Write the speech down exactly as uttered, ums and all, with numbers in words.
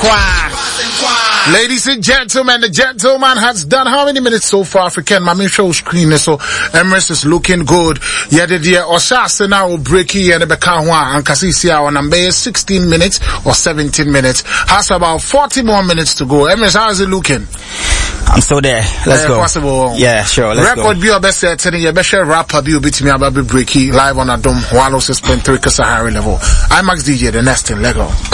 Ladies and gentlemen, the gentleman has done how many minutes so far? African, my show screen so Emirates is looking good. Yeah, the dear Oshasa now breaky and the Bekawa and Kasisia on number sixteen minutes or seventeen minutes. Has about forty more minutes to go. Emirates, how is it looking? I'm still there. Let's uh, go. Possible. Yeah, sure. Let's Record go. be your best telling you best rapper be bit me about breaky live on a dome one oh six point three Kasahari level. I'm Max D J, the next in Lego.